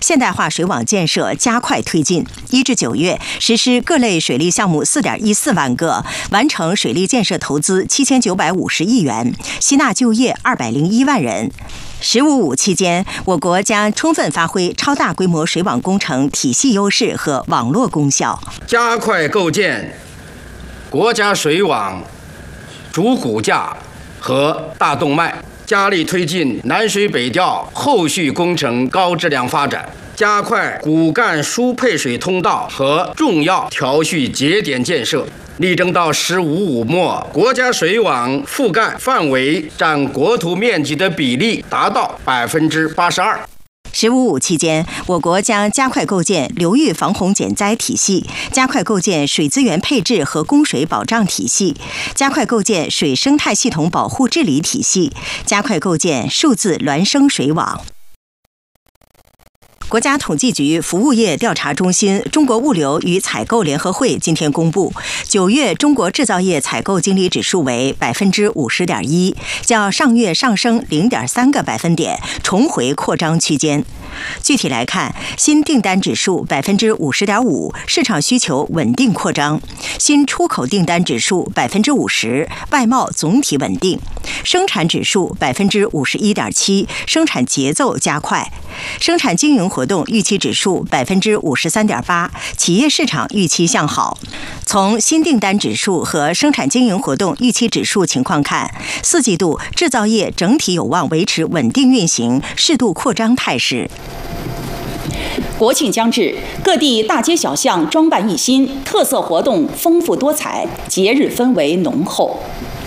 现代化水网建设加快推进，1至9月实施各类水利项目4.14万个，完成水利建设投资7950亿元，吸纳就业201万人。“15+5”期间，我国将充分发挥超大规模水网工程体系优势和网络功效， 加快构建国家水网主骨架和大动脉，加力推进南水北调后续工程高质量发展，加快骨干输配水通道和重要调蓄节点建设，力争到“15+5”末，国家水网覆盖范围占国土面积的比例达到82%。 “15+5”期间，我国将加快构建流域防洪减灾体系，加快构建水资源配置和供水保障体系，加快构建水生态系统保护治理体系，加快构建数字孪生水网。国家统计局服务业调查中心中国物流与采购联合会今天公布，9月中国制造业采购经理指数为50.1%，较上月上升0.3个百分点，重回扩张区间。具体来看，新订单指数50.5%，市场需求稳定扩张；新出口订单指数50%，外贸总体稳定；生产指数51.7%，生产节奏加快；生产经营活动预期指数53.8%，企业市场预期向好。从新订单指数和生产经营活动预期指数情况看，4季度制造业整体有望维持稳定运行、适度扩张态势。 国庆将至，各地大街小巷装扮一新，特色活动丰富多彩，节日氛围浓厚。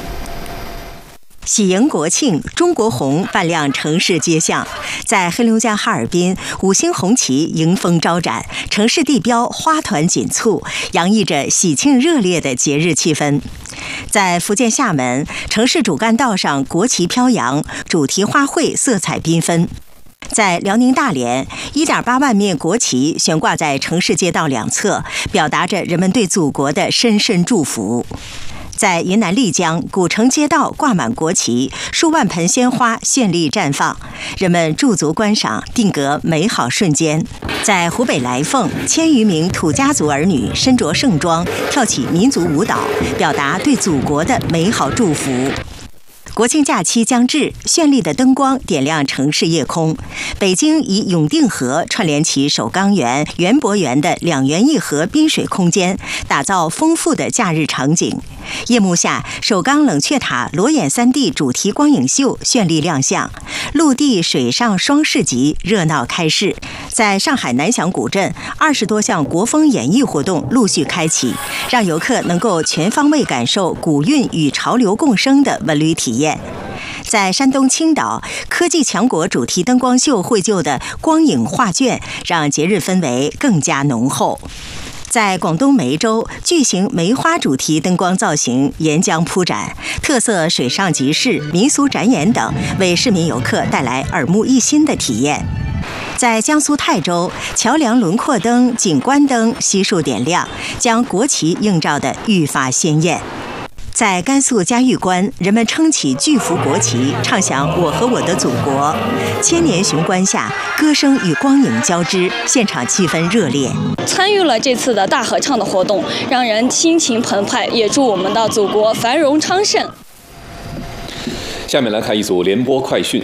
喜迎国庆，中国红扮亮城市街巷。在黑龙江哈尔滨，5星红旗迎风招展，城市地标花团锦簇，洋溢着喜庆热烈的节日气氛。在福建厦门，城市主干道上国旗飘扬，主题花卉色彩缤纷。在辽宁大连，1.8万面国旗悬挂在城市街道两侧，表达着人们对祖国的深深祝福。在云南丽江，古城街道挂满国旗，数万盆鲜花绚丽绽放，人们驻足观赏，定格美好瞬间。在湖北来凤，1000余名土家族儿女身着盛装，跳起民族舞蹈，表达对祖国的美好祝福。国庆假期将至，绚丽的灯光点亮城市夜空。北京以永定河串联起首钢园、园博园的2园1河滨水空间，打造丰富的假日场景。夜幕下，首钢冷却塔裸眼3D 主题光影秀绚丽亮相，陆地水上双市集热闹开市。在上海南翔古镇，20多项国风演绎活动陆续开启，让游客能够全方位感受古韵与潮流共生的文旅体验。在山东青岛，科技强国主题灯光秀绘就的光影画卷，让节日氛围更加浓厚。在广东梅州，巨型梅花主题灯光造型沿江铺展，特色水上集市、民俗展演等，为市民游客带来耳目一新的体验。在江苏泰州，桥梁轮廓灯、景观灯悉数点亮，将国旗映照得愈发鲜艳。在甘肃嘉峪关，人们撑起巨幅国旗，唱响《我和我的祖国》。千年雄关下，歌声与光影交织，现场气氛热烈。 参与了这次的大合唱的活动，让人心情澎湃，也祝我们的祖国繁荣昌盛。 下面来看一组联播快讯。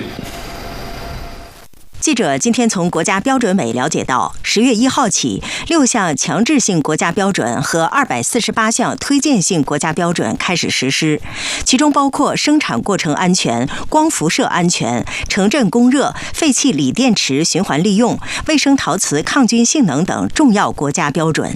记者今天从国家标准委了解到，10月1号起，6项强制性国家标准和248项推荐性国家标准开始实施，其中包括生产过程安全、光辐射安全、城镇供热、废弃锂电池循环利用、卫生陶瓷抗菌性能等重要国家标准。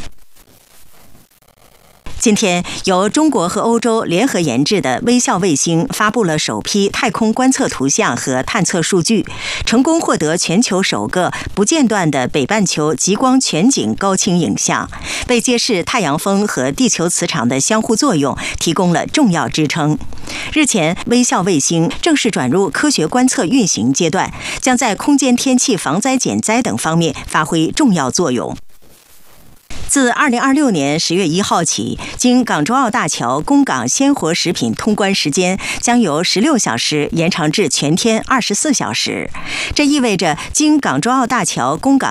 今天，由中国和欧洲联合研制的微笑卫星发布了首批太空观测图像和探测数据，成功获得全球首个不间断的北半球极光全景高清影像，为揭示太阳风和地球磁场的相互作用提供了重要支撑。日前，微笑卫星正式转入科学观测运行阶段，将在空间天气防灾减灾等方面发挥重要作用。自2026年10月1号起，经港珠澳大桥供港鲜活食品通关时间将由16小时延长至全天24小时。这意味着经港珠澳大桥供港